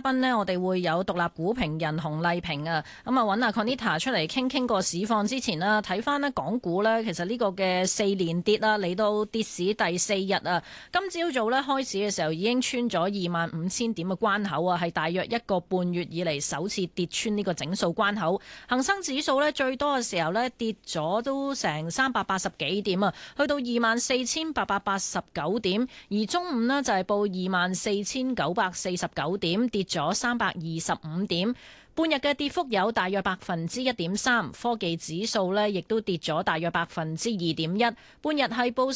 賓呢，我哋會有獨立股評人洪麗萍啊，咁啊揾阿 Conita 出嚟傾個市況之前啦，睇翻呢港股呢，其實呢個嘅4連跌啦，嚟到跌市第4日啊，今朝早呢，開始嘅時候已經穿咗25,000點嘅關口啊，係大約1個半月以嚟首次跌穿呢個整數關口。恒生指數呢，最多嘅時候呢，跌咗都成380幾點啊，去到24,889點，而中午呢，就係報24,949點，跌咗325點。半日嘅跌幅有大約1.3%，科技指數呢亦都跌咗大約2.1%，半日係報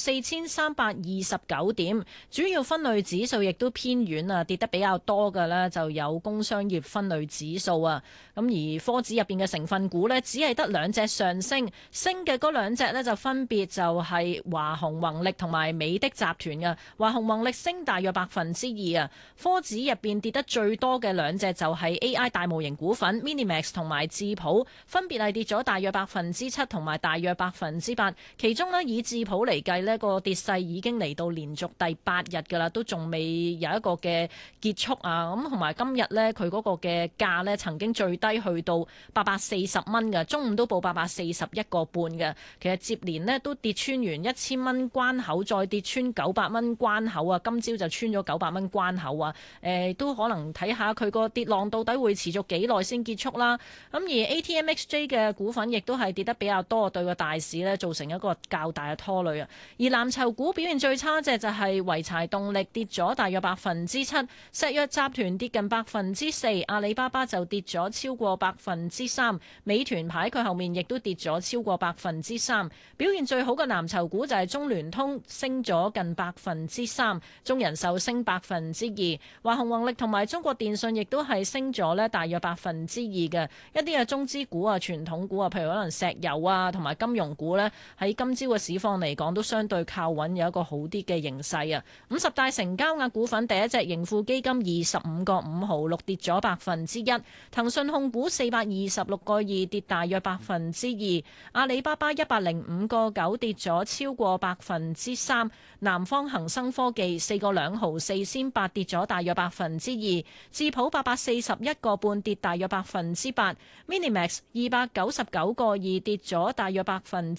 4,329點。主要分類指數亦都偏軟啊，跌得比較多嘅呢就有工商業分類指數啊。咁而科指入邊嘅成分股呢，只係得2隻上升，升嘅嗰2隻呢就分別就係華虹宏力同埋美的集團嘅。華虹宏力升大約2%啊。科指入邊跌得最多嘅2隻就係 AI 大模型股份 Minimax 同埋智普，分別係跌咗大約7%同埋大約8%。其中呢，以智普嚟計呢個跌勢已經嚟到連續第8日㗎啦，都仲未有一個嘅結束啊！咁同埋今日呢，佢嗰個嘅價呢曾經最低去到840蚊嘅，中午都報841個半嘅。其實接連呢都跌穿完1000蚊關口，再跌穿900蚊關口啊！今朝就穿咗900蚊關口啊！都可能睇下佢個跌浪到底會持續幾耐先結束啦。咁而 ATMXJ 嘅股份亦都係跌得比較多，對個大市呢造成一個較大嘅拖累啊。而藍籌股表現最差隻就係濰柴動力，跌咗大約7%，石藥集團跌近4%，阿里巴巴就跌咗超過3%，美團排佢後面亦都跌咗超過3%。表現最好嘅藍籌股就係中聯通，升咗近3%，中人壽升2%，華虹宏力同埋中國電信亦都係升咗呢大約2%嘅。一啲嘅中資股啊、傳統股啊，譬如可能石油啊同埋金融股呢，喺今朝嘅市況嚟講都相對靠穩，有一個好啲嘅形勢啊。50大成交額股份第一隻盈富基金25個5毫6，跌咗1%。騰訊控股426個2，跌大約2%。阿里巴巴105個9，跌咗超過3%。南方恒生科技4個2毫4仙8，跌咗大約2%。智普841個半，跌大約8%。Minimax 299個2，跌咗大約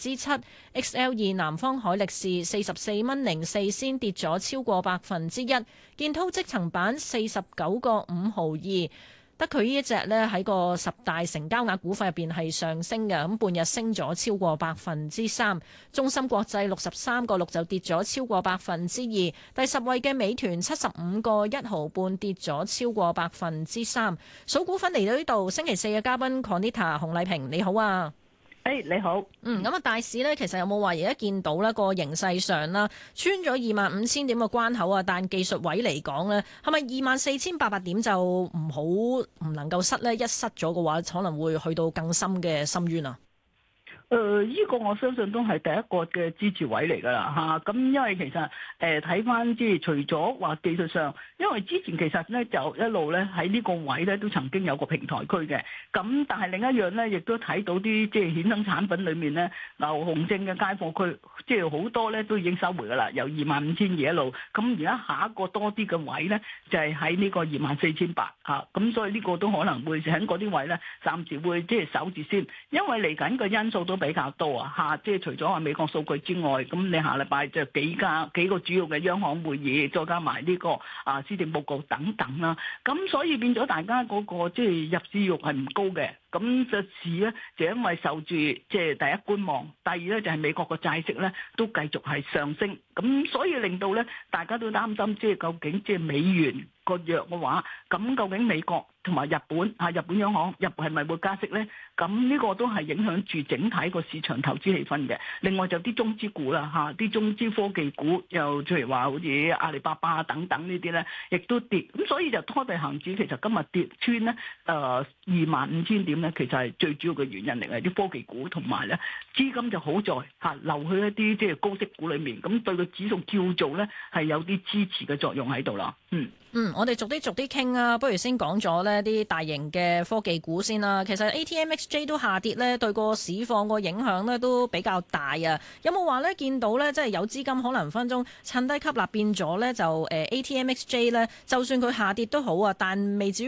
7%。XL2 南方海力士44蚊04仙，跌咗超過1%。建滔積層板49個5毫2。得佢呢一隻呢，喺個10大成交額股份入邊係上升嘅，咁半日升咗超過3%。中芯國際63個6就跌咗超過2%。第10位嘅美團75個1毫半，跌咗超過3%。數股份嚟到呢度，星期四嘅嘉賓 Conita 洪麗萍，你好啊。 你好。 咁啊，大市呢，其實有冇話而家見到呢個形勢上啦，穿咗25,000點嘅關口啊？但技術位嚟講呢，係咪24,800點就唔能夠失呢？一失咗嘅話，可能會去到更深嘅深淵啊？ 呢個我相信都係第一個嘅支持位嚟㗎啦嚇。咁因為其實睇翻即係除咗話技術上，因為之前其實咧就一路咧喺呢個位咧都曾經有個平台區嘅。咁但係另一樣咧，亦都睇到啲即係衍生產品裏面咧，牛熊證嘅街貨區，即係好多咧都已經收回㗎啦，由25,200一路。咁而家下一個多啲嘅位咧，就係喺呢個24,800嚇。咁所以呢個都可能會喺嗰啲位咧，暫時會即係守住先，因為嚟緊個因素都比較多啊嚇，即係除咗話美國數據之外，咁你下禮拜就幾個主要嘅央行會議，再加埋呢個施政報告等等啦，咁所以變咗大家嗰個即係入市慾係唔高嘅。咁就市咧就因為受住即係第一觀望，第二咧就係美國個債息咧都繼續係上升，咁所以令到咧大家都擔心，即係究竟即係美元個弱嘅話，咁究竟美國同埋日本央行係咪會加息咧？咁呢個都係影響住整體個市場投資氣氛嘅。另外就啲中資股啦嚇，啲中資科技股又譬如話好似阿里巴巴等等呢啲咧，亦都跌，咁所以就拖地恒指其實今日跌穿咧25,000點咧，其實係最主要嘅原因嚟嘅。啲科技股同埋咧資金就好在流去一啲即係高息股裏面，咁對個指數叫做咧係有啲支持嘅作用喺度啦。 我哋逐啲傾啊，不如先講咗呢啲大型嘅科技股先啦。其實 ATMXJ 都下跌呢，對個市況個影響呢都比較大啊。有冇話呢？見到呢，即係有資金可能分鐘趁低吸納變咗呢，就ATMXJ 呢，就算佢下跌都好啊，但未至於